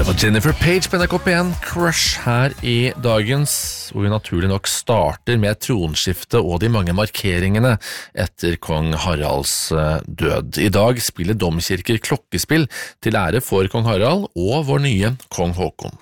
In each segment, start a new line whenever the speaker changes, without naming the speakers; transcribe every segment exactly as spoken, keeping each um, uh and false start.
Det var Jennifer Page på N R K P en, Crush her i dagens, hvor vi naturlig nok starter med tronskiftet og de mange markeringene etter kong Haralds død. I dag spiller domkirker klokkespill til ære for kong Harald og vår nye kong Håkon.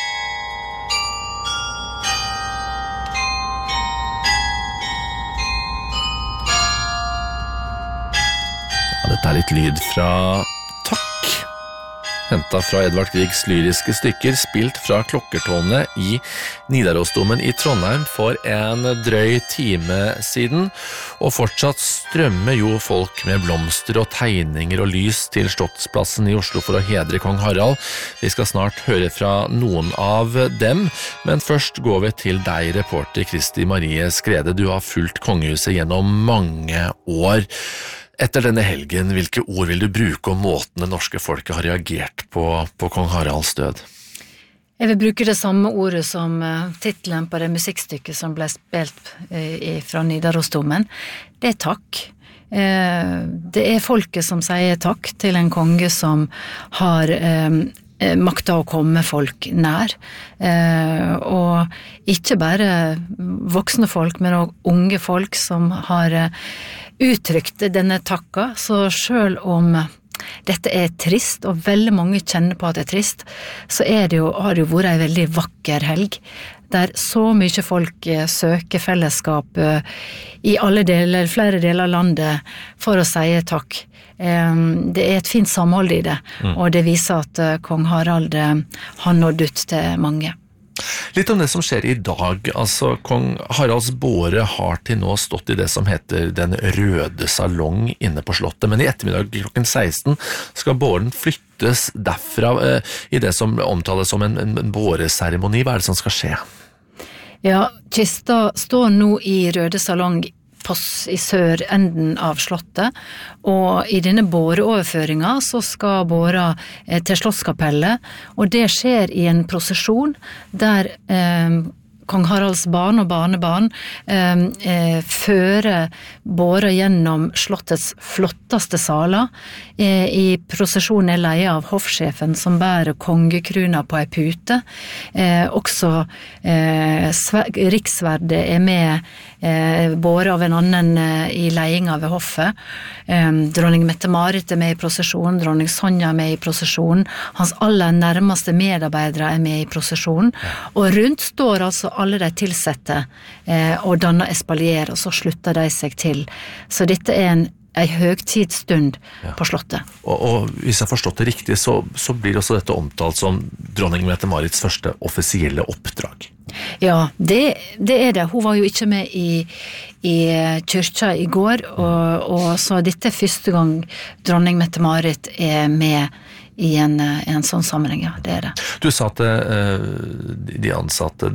Ja, dette er litt lyd fra Takk. Hentet fra Edvard Griegs lyriske stykker, spilt fra klokkertårnet i Nidarosdomen i Trondheim for en drøy time siden, og fortsatt strømmer jo folk med blomster og tegninger og lys til Slottsplassen i Oslo for å hedre kong Harald. Vi skal snart høre fra noen av dem, men først går vi til deg, reporter Kristi Marie Skrede. Du har fulgt kongehuset gjennom mange år. Etter denne helgen, hvilke ord vil du bruke om måten det norske folket har reagert på, på kong Haralds død?
Jeg vil bruke det samme ordet som uh, titelen på det musikkstykket som ble spilt uh, fra Nidarosdomen. Det er takk. Uh, det er folket som sier takk til en konge som har uh, makta å komme folk nær. Uh, og ikke bare voksne folk, men også unge folk som har uh, uttrykt denne takka, så selv om dette er trist, og veldig mange kjenner på at det er trist, så er det jo, har det jo vært en veldig vakker helg, der så mye folk søker fellesskap i alle deler, flere deler av landet, for å si takk. Det er et fint samhold i det, mm. og det viser at kong Harald har nådd ut til mange.
Litt om det som skjer i dag, altså kong Haralds båre har til nå stått i det som heter Den røde salong inne på slottet, men i ettermiddag klokken seksten skal båren flyttes derfra eh, i det som omtales som en, en båreseremoni. Hva er det som skal skje?
Ja, kista står nå i Røde salong i sørenden av slottet, og i denne båreoverføringa så skal båra eh, til Slottskapellet, og det skjer i en prosesjon der eh, kong Haralds barn og barnebarn eh, eh, fører båra gjennom slottets flotteste saler. Eh, I prosesjonen er leie av hoffsjefen som bærer kongekruna på ei pute. Eh, også eh, riksverdet er med eh, båret av en annen eh, i leiinga ved hoffet. Eh, dronning Mette-Marit er med i prosesjonen, dronning Sonja er med i prosesjonen, hans aller nærmeste medarbeidere er med i prosesjonen, og rundt står altså alle de tilsette eh, og danner espalier, og så slutter de seg til. Så dette er en en høgtidsstund ja. På slottet.
Og, og hvis jeg har forstått det riktig, så, så blir også dette omtalt som dronning Mette-Marits første offisielle oppdrag.
Ja, det, det er det. Hun var jo ikke med i, i kyrkja i går, og, og så dette er første gang dronning Mette-Marit er med i en, en sånn sammenheng, ja, det er det.
Du sa at uh, de ansatte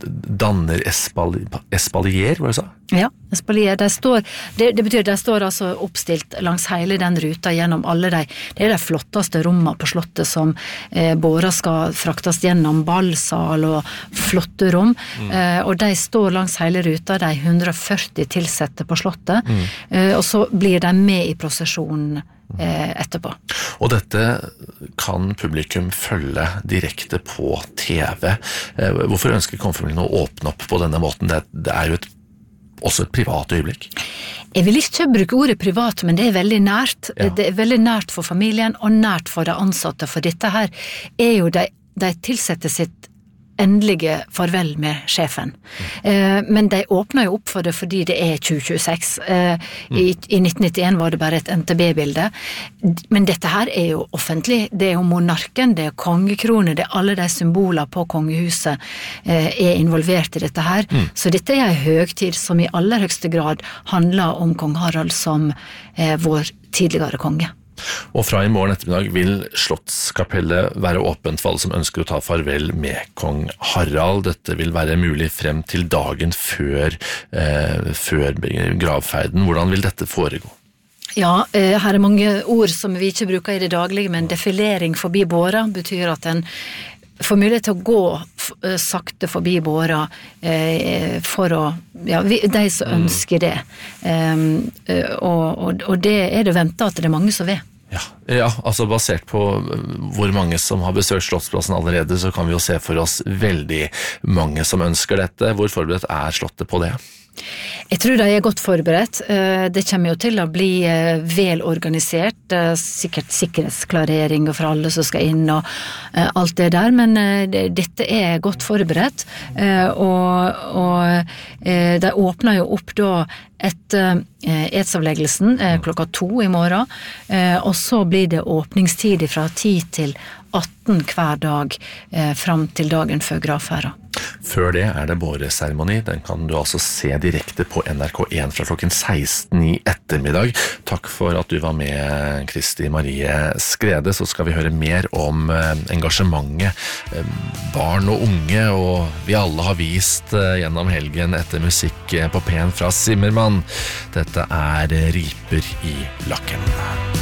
danner espali, espalier, hva du sa?
Ja, espalier, de står, det, det betyr de står altså oppstilt langs hele den ruta gjennom alle de, det er de flotteste rommene på slottet som eh, båra skal fraktes gjennom, ballsal og flotte rom, mm. eh, og de står langs hele ruta, de hundre og førti tilsette på slottet, mm. eh, og så blir de med i prosesjonen etterpå.
Og dette kan publikum følge direkte på T V. Hvorfor ønsker kongefamilien å åpne opp på denne måten? Det, det er jo et, også et privat øyeblikk.
Jeg vil ikke bruke ordet privat, men det er veldig nært. Ja. Det er veldig nært for familien og nært for de ansatte, for dette her er jo de, de tilsette sitt endelige farvel med sjefen. Mm. Eh, men de åpner jo opp for det fordi det er tjue tjueseks. Eh, mm. i, I nitten nittien var det bare et N T B-bilde. Men dette her er jo offentlig. Det er jo monarken, det er kongekrone, det er alle de symboler på kongehuset eh, er involvert i dette her. Mm. Så dette er en høgtid som i aller høyeste grad handler om kong Harald som eh, vår tidligere konge.
Og fra i morgen ettermiddag vil Slottskapellet være åpent for alle som ønsker å ta farvel med kong Harald. Dette vil være mulig frem til dagen før, eh, før gravferden. Hvordan vil dette foregå?
Ja, eh, her er mange ord som vi ikke bruker i det daglige, men defilering forbi båra betyr at en får mulighet til å gå f- sakte forbi båra eh, for å, ja, vi, de som ønsker det. Um, og, og, og det er det ventet at det er mange som vil.
Ja, ja, altså basert på hvor mange som har besøkt Slottsplassen allerede, så kan vi jo se for oss veldig mange som ønsker dette. Hvor forberedt er Slottet på det?
Jeg tror de er godt forberedt. Det kommer jo til å bli vel organisert, sikkert sikkerhetsklarering for alle som skal inn og alt det der, men dette er godt forberedt, og, og de åpner jo opp da etter edsavleggelsen klokka to i morgen, og så blir det åpningstid fra ti til atten hver dag fram til dagen før gravferda.
Før det er det båreseremoni. Den kan du altså se direkte på N R K én fra klokken seksten i ettermiddag. Takk for at du var med, Kristi Marie Skrede. Så skal vi høre mer om engasjementet barn og unge, og vi alle har vist gjennom helgen etter musikk på P en fra Zimmermann. Dette er Riper i lakken.